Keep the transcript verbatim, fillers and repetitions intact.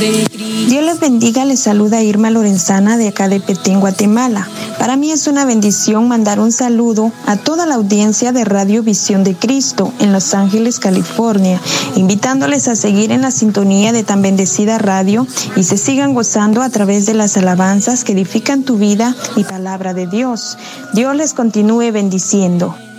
Dios les bendiga, les saluda Irma Lorenzana de acá de Petén, Guatemala. Para mí es una bendición mandar un saludo a toda la audiencia de Radio Visión de Cristo en Los Ángeles, California, invitándoles a seguir en la sintonía de tan bendecida radio y se sigan gozando a través de las alabanzas que edifican tu vida y palabra de Dios. Dios les continúe bendiciendo.